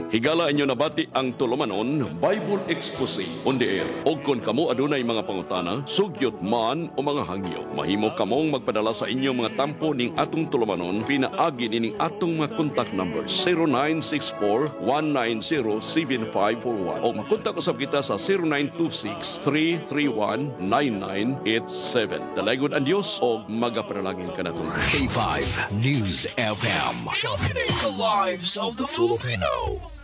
Higala inyo nabati ang tulumanon Bible Expose on the air. Og kon kamo adunay mga pangutana, sugyot man o mga hangyo, mahimo kamong magpadala sa inyong mga tampo ning atong tulumanon pinaagi nining atong mga contact numbers 0964-190-7541 o magkontak usab kita sa 0926-331-9987. Dalaygon ang Dios o magapanalangin ka natin. K5 News FM. Sharpening the lives of the Filipino.